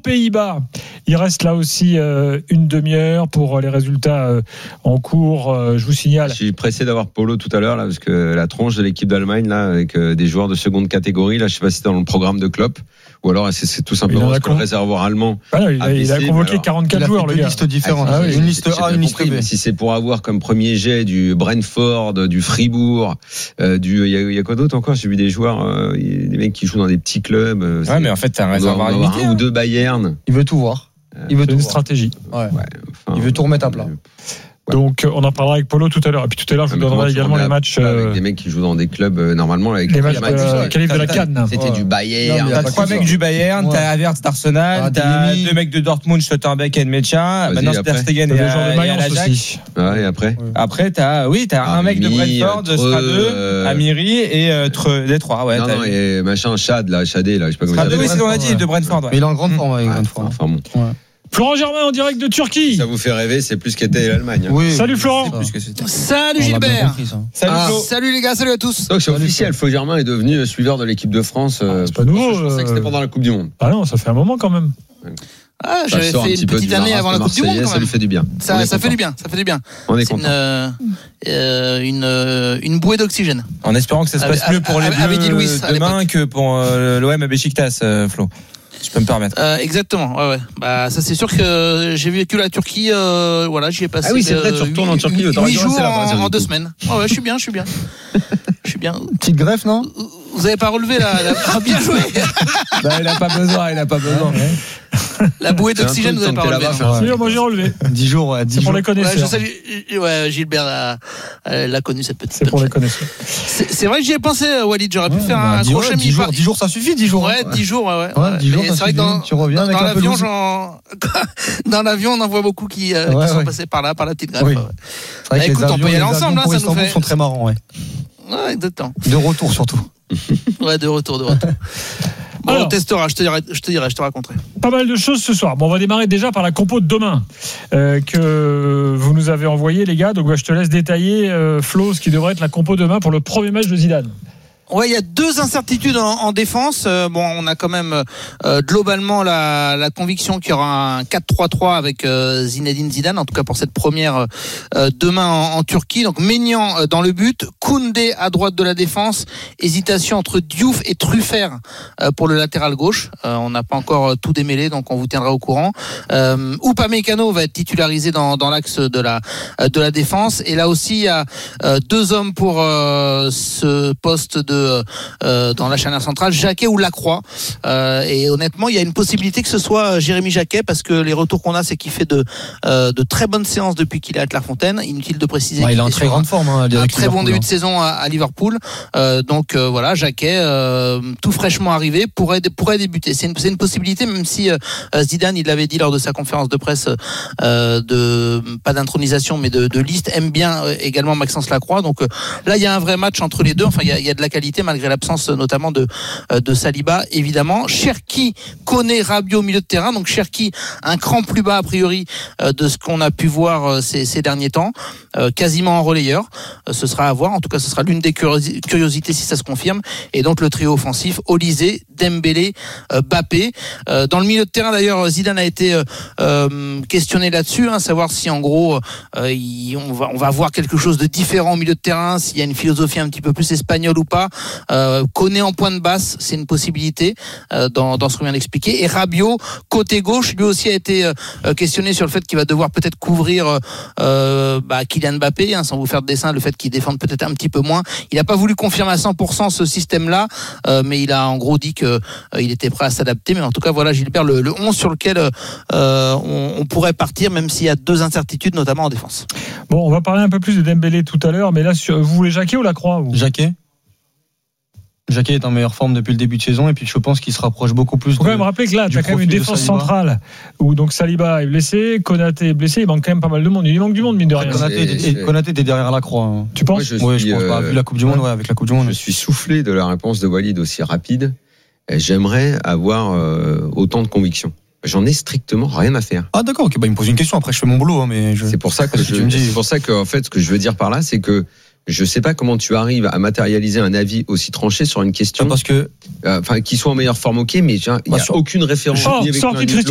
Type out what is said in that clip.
Pays-Bas. Il reste là aussi une demi-heure pour les résultats en cours. Je vous signale. Je suis pressé d'avoir Polo tout à l'heure là, parce que la tronche de l'équipe d'Allemagne là, avec des joueurs de seconde catégorie là, je sais pas si c'est dans le programme de Klopp ou alors c'est tout simplement parce que le réservoir allemand. Non, il a convoqué 44 joueurs, le gars. Une liste différente. Une liste A, une liste B. Mais si c'est pour avoir comme premier jet du Brentford, du Fribourg, il y a quoi d'autre encore? J'ai vu des joueurs, des mecs qui jouent dans des petits clubs. Ouais, mais en fait, t'as un réservoir limité. Un ou deux Bayern. Il veut tout voir. Il veut une stratégie. Ouais. Il veut tout remettre à plat. Ouais. Donc on en parlera avec Polo tout à l'heure. Et puis tout à l'heure, je vous donnerai également les matchs avec des mecs qui jouent dans des clubs normalement avec les matchs de la Cannes. C'était du Bayern. T'as 3 mecs du Bayern, t'as Havertz d'Arsenal, t'as 2 mecs de Dortmund, Schlotterbeck et Nmecha. Maintenant Ter Stegen et l'Ajax. Et après t'as un mec de Brentford, Stradeux, Amiri et les 3. Ouais. Non, et machin Chadé là, je sais pas comment il s'appelle. Oui, c'est ce qu'on a dit de Brentford. Mais il est en grande forme. Enfin bon. Florent Germain en direct de Turquie. Ça vous fait rêver, c'est plus qu'était l'Allemagne. Oui. Salut Florent. Salut Gilbert. Salut les gars, salut à tous. Donc c'est officiel, Flo Germain est devenu suiveur de l'équipe de France. C'est pas nouveau. Je pensais que c'était pendant la Coupe du Monde. Ah non, ça fait un moment quand même. J'avais fait une petite année avant la Coupe du Monde quand même. Ça lui fait du bien. Ça fait du bien, On est content. Une bouée d'oxygène. En espérant que ça se passe mieux pour les Bleus demain que pour l'OM à Beşiktaş, Flo. Si je peux me permettre. Exactement. Ouais. Bah ça c'est sûr que j'ai vécu la Turquie. J'y ai passé. Ah oui, c'est vrai, tu retournes en Turquie. 8 jours en 2 semaines. Ouais, je suis bien. Petite greffe, non? Vous avez pas relevé la bien joué. Il a pas besoin. La bouée d'oxygène, vous avez pas relevé. Moi j'ai relevé. 10 jours. C'est pour les connaisseurs. Gilbert l'a connu cette petite. C'est pour les connaisseurs. C'est vrai que j'y ai pensé, Walid. J'aurais pu faire un crochet 10 jours, ça suffit, 10 jours. Ouais, 10 jours, ouais. 10 jours, c'est vrai que tu reviens avec un peu dans l'avion, on en voit beaucoup qui sont passés par là, par la petite greffe. Oui. Écoute, on peut y aller ensemble, ça nous fait. Ils sont très marrants, ouais. Ouais, exactement. De retour surtout. Ouais, de retour. Bon, on testera, je te raconterai. Pas mal de choses ce soir. Bon, on va démarrer déjà par la compo de demain que vous nous avez envoyée, les gars. Donc, je te laisse détailler, Flo, ce qui devrait être la compo demain pour le premier match de Zidane. Ouais, il y a 2 incertitudes en défense. On a quand même globalement la conviction qu'il y aura un 4-3-3 avec Zinedine Zidane, en tout cas pour cette première demain en Turquie. Donc Maignan dans le but, Koundé à droite de la défense, hésitation entre Diouf et Truffert pour le latéral gauche. On n'a pas encore tout démêlé, donc on vous tiendra au courant. Upamecano va être titularisé dans l'axe de la défense, et là aussi il y a 2 hommes pour ce poste dans la charnière centrale, Jacquet ou Lacroix, et honnêtement il y a une possibilité que ce soit Jérémy Jacquet, parce que les retours qu'on a, c'est qu'il fait de très bonnes séances depuis qu'il est à Clairefontaine. Inutile de préciser qu'il il est en très grande forme, un très bon début de saison à Liverpool, donc voilà, Jacquet tout fraîchement arrivé pourrait débuter. C'est une possibilité, même si Zidane, il l'avait dit lors de sa conférence de presse, pas d'intronisation mais de liste, aime bien également Maxence Lacroix. Donc là il y a un vrai match entre les deux. Enfin il y a de la qualité malgré l'absence notamment de Saliba évidemment. Cherki, Koné, Rabiot au milieu de terrain. Donc Cherki un cran plus bas a priori de ce qu'on a pu voir ces derniers temps, quasiment en relayeur. Ce sera à voir. En tout cas ce sera l'une des curiosités si ça se confirme. Et donc le trio offensif, Olysée, Dembélé, Mbappé. Dans le milieu de terrain d'ailleurs, Zidane a été questionné là-dessus, savoir si en gros on va voir quelque chose de différent au milieu de terrain, s'il y a une philosophie un petit peu plus espagnole ou pas. Koné en pointe basse, c'est une possibilité dans ce qu'on vient d'expliquer. Et Rabiot côté gauche, lui aussi a été questionné sur le fait qu'il va devoir peut-être couvrir Kylian Mbappé, sans vous faire de dessin, le fait qu'il défende peut-être un petit peu moins. Il n'a pas voulu confirmer à 100% ce système-là, mais il a en gros dit que il était prêt à s'adapter. Mais en tout cas voilà Gilbert, le 11 sur lequel on pourrait partir, même s'il y a 2 incertitudes, notamment en défense. Bon, on va parler un peu plus de Dembélé tout à l'heure, mais là vous voulez Jacquet ou Lacroix? Jacquet est en meilleure forme depuis le début de saison, et puis je pense qu'il se rapproche beaucoup plus. Il faut quand même rappeler que là, tu as quand même une défense centrale où donc Saliba est blessé, Konaté est blessé, il manque quand même pas mal de monde. Il manque du monde, mine de rien. Konaté était derrière Lacroix. Tu penses? Je pense. Avec la Coupe du Monde, avec la Coupe du Monde. Je suis soufflé de la réponse de Walid aussi rapide. Et j'aimerais avoir autant de conviction. J'en ai strictement rien à faire. Ah d'accord, ok, il me pose une question, après je fais mon boulot, mais c'est pour ça que c'est pour ça que en fait ce que je veux dire par là, c'est que je sais pas comment tu arrives à matérialiser un avis aussi tranché sur une question. Parce que qui soit en meilleure forme, ok, mais il y a aucune référence.